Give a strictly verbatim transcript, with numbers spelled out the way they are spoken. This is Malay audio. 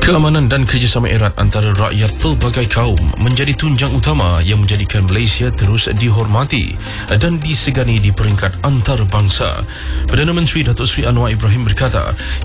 Keamanan dan kerjasama erat antara rakyat pelbagai kaum menjadi tunjang utama yang menjadikan Malaysia terus dihormati dan disegani di peringkat antarabangsa. Perdana Menteri Datuk Seri Anwar Ibrahim berkata,